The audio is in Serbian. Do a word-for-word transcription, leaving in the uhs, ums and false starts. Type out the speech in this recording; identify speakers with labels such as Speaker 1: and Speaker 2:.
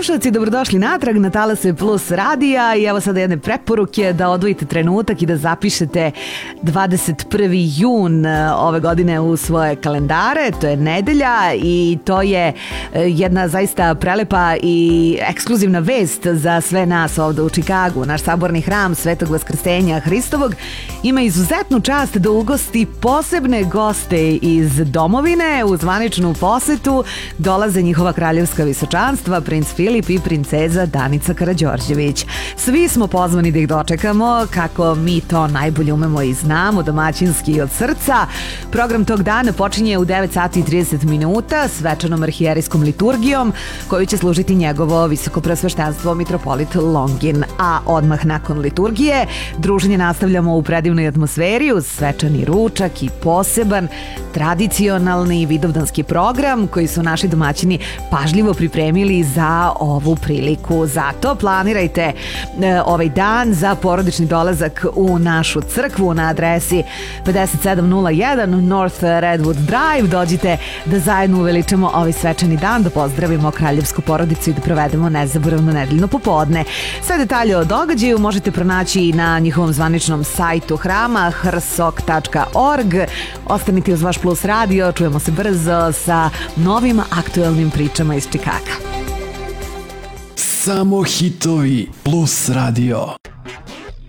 Speaker 1: slušalci, dobrodošli natrag na Talase Plus radija i evo sada jedne preporuke da odvojite trenutak i da zapišete dvadeset prvi jun ove godine u svoje kalendare. To je nedelja i to je jedna zaista prelepa i ekskluzivna vest za sve nas ovde u Čikagu. Naš saborni hram Svetog Vaskrsenja Hristovog ima izuzetnu čast da ugosti posebne goste iz domovine. U zvaničnu posetu dolaze njihova kraljevska visočanstva, princ Filip i princeza Danica Karađorđević. Svi smo pozvani da ih dočekamo kako mi to najbolje umemo i znamo, domaćinski i od srca. Program tog dana počinje u devet sati i trideset minuta svečanom arhijerijskom liturgijom koju će služiti njegovo visokopresveštenstvo mitropolit Longin. A odmah nakon liturgije druženje nastavljamo u predivnoj atmosferi uz svečani ručak i poseban tradicionalni vidovdanski program koji su naši domaćini pažljivo pripremili za ovu priliku. Zato planirajte e, ovaj dan za porodični dolazak u našu crkvu na adresi pedeset sedam nula jedan North Redwood Drive. Dođite da zajedno uveličamo ovaj svečani dan, da pozdravimo kraljevsku porodicu i da provedemo nezaboravno nedeljno popodne. Sve detalje o događaju možete pronaći na njihovom zvaničnom sajtu hrama hrsok tačka org. Ostanite uz vaš Plus radio, čujemo se brzo sa novim aktuelnim pričama iz Čikaga.
Speaker 2: Samo hitovi Plus radio.